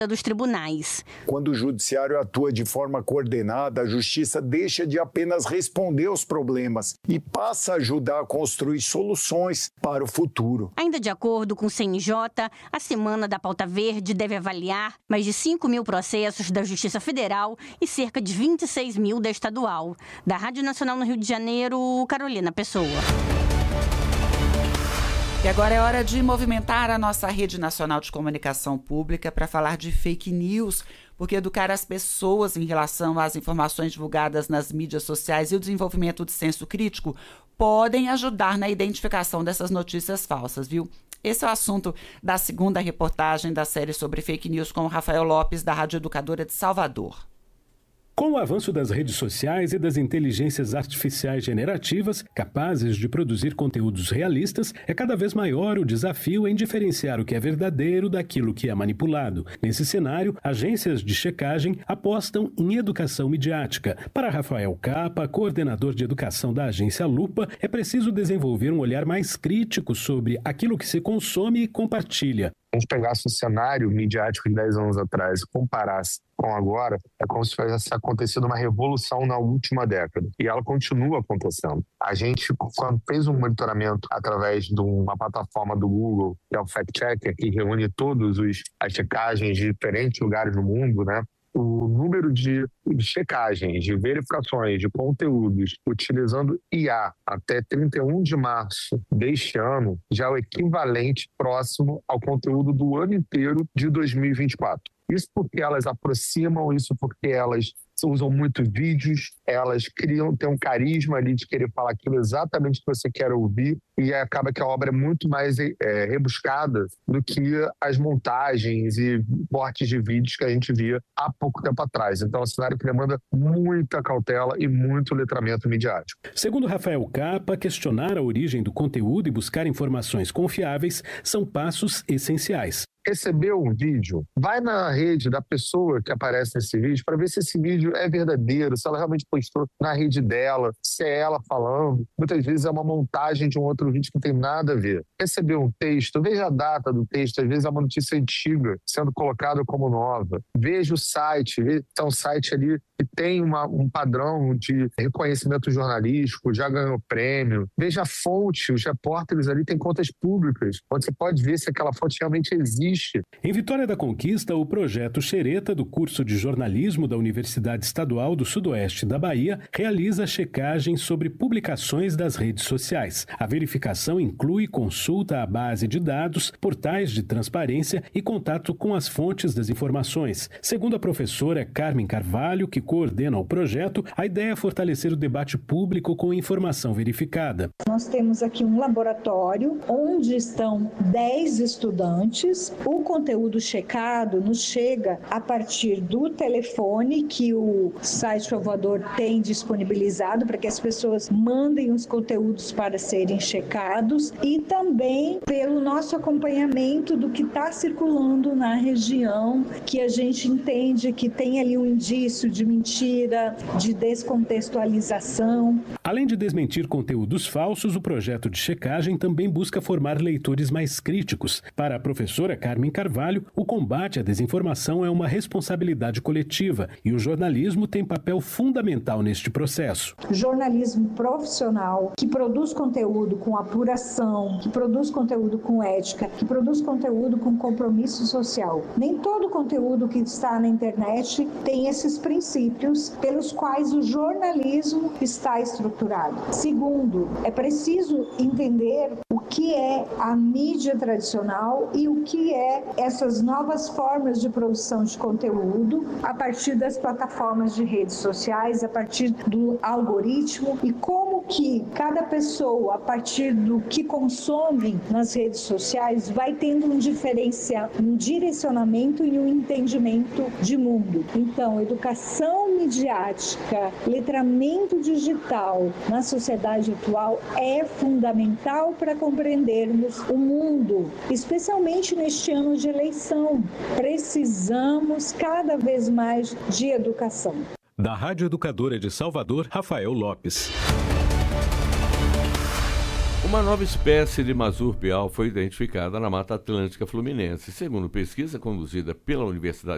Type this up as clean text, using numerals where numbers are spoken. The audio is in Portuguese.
dos tribunais. Quando o judiciário atua de forma coordenada, a justiça deixa de apenas responder aos problemas e passa a ajudar a construir soluções para o futuro. Ainda de acordo com o CNJ, a Semana da Pauta Verde deve avaliar mais de 5 mil processos da Justiça Federal e cerca de 26 mil da estadual. Da Rádio Nacional no Rio de Janeiro, Carolina Pessoa. E agora é hora de movimentar a nossa rede nacional de comunicação pública para falar de fake news, porque educar as pessoas em relação às informações divulgadas nas mídias sociais e o desenvolvimento de senso crítico podem ajudar na identificação dessas notícias falsas, viu? Esse é o assunto da segunda reportagem da série sobre fake news com o Rafael Lopes, da Rádio Educadora de Salvador. Com o avanço das redes sociais e das inteligências artificiais generativas, capazes de produzir conteúdos realistas, é cada vez maior o desafio em diferenciar o que é verdadeiro daquilo que é manipulado. Nesse cenário, agências de checagem apostam em educação midiática. Para Rafael Capa, coordenador de educação da agência Lupa, é preciso desenvolver um olhar mais crítico sobre aquilo que se consome e compartilha. A gente pegasse o cenário midiático de 10 anos atrás e comparasse com agora, é como se tivesse acontecido uma revolução na última década. E ela continua acontecendo. A gente, quando fez um monitoramento através de uma plataforma do Google, que é o Fact Checker, que reúne todas as checagens de diferentes lugares do mundo, né? O número de checagens, de verificações de conteúdos utilizando IA até 31 de março deste ano já é o equivalente próximo ao conteúdo do ano inteiro de 2024. Isso porque elas aproximam, isso porque elas usam muito vídeos, elas têm um carisma ali de querer falar aquilo exatamente que você quer ouvir, e acaba que a obra é muito mais rebuscada do que as montagens e cortes de vídeos que a gente via há pouco tempo atrás. Então é um cenário que demanda muita cautela e muito letramento midiático. Segundo Rafael Capa, questionar a origem do conteúdo e buscar informações confiáveis são passos essenciais. Recebeu um vídeo, vai na rede da pessoa que aparece nesse vídeo para ver se esse vídeo é verdadeiro, se ela realmente postou na rede dela, se é ela falando. Muitas vezes é uma montagem de um outro vídeo que não tem nada a ver. Recebeu um texto, veja a data do texto, às vezes é uma notícia antiga sendo colocada como nova. Veja o site, veja se é um site ali que tem um padrão de reconhecimento jornalístico, já ganhou prêmio. Veja a fonte, os repórteres ali têm contas públicas, onde você pode ver se aquela fonte realmente existe. Em Vitória da Conquista, o projeto Xereta, do curso de jornalismo da Universidade Estadual do Sudoeste da Bahia, realiza checagem sobre publicações das redes sociais. A verificação inclui consulta à base de dados, portais de transparência e contato com as fontes das informações. Segundo a professora Carmen Carvalho, que coordena o projeto, a ideia é fortalecer o debate público com informação verificada. Nós temos aqui um laboratório onde estão 10 estudantes. O conteúdo checado nos chega a partir do telefone que o site Salvador tem disponibilizado para que as pessoas mandem os conteúdos para serem checados, e também pelo nosso acompanhamento do que está circulando na região, que a gente entende que tem ali um indício de mentira, de descontextualização. Além de desmentir conteúdos falsos, o projeto de checagem também busca formar leitores mais críticos. Para a professora Carmen Carvalho, o combate à desinformação é uma responsabilidade coletiva e o jornalismo tem papel fundamental neste processo. Jornalismo profissional, que produz conteúdo com apuração, que produz conteúdo com ética, que produz conteúdo com compromisso social. Nem todo conteúdo que está na internet tem esses princípios pelos quais o jornalismo está estruturado. Segundo, é preciso entender o que é a mídia tradicional e o que é essas novas formas de produção de conteúdo a partir das plataformas de redes sociais, a partir do algoritmo, e como que cada pessoa, a partir do que consome nas redes sociais, vai tendo um direcionamento e um entendimento de mundo. Então, educação midiática, letramento digital na sociedade atual é fundamental para compreendermos o mundo, especialmente neste ano de eleição. Precisamos cada vez mais de educação. Da Rádio Educadora de Salvador, Rafael Lopes. Uma nova espécie de mazurpial foi identificada na Mata Atlântica Fluminense. Segundo pesquisa conduzida pela Universidade